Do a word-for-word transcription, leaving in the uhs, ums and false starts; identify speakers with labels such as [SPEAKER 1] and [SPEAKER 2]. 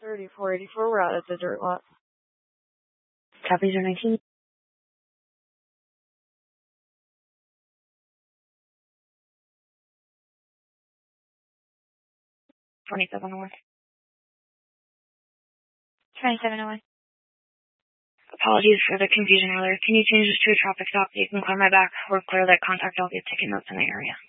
[SPEAKER 1] thirty-four eighty-four, we're out at the dirt lot.
[SPEAKER 2] Copy zero nineteen. twenty-seven oh one. twenty-seven oh one. Apologies for the confusion earlier. Can you change this to a traffic stop so you can clear my back or clear that contact? I'll get ticket notes in the area.